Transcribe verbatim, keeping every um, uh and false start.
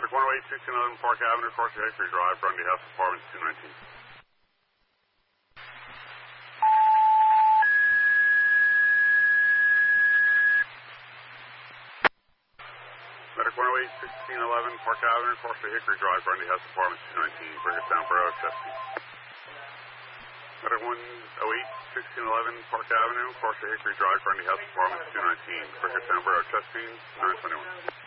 Medic one oh eight, sixteen eleven Park Avenue, Forster Hickory Drive, Grundy House, Apartment two nineteen. Medic one oh eight, sixteen eleven Park Avenue, Forster Hickory Drive, Grundy House, Apartment two nineteen, Briggerstown Borough, Chesky. Medic one oh eight, sixteen eleven Park Avenue, Forster Hickory Drive, Grundy House, Apartment two nineteen, Briggerstown Borough, Chesky, nine twenty-one.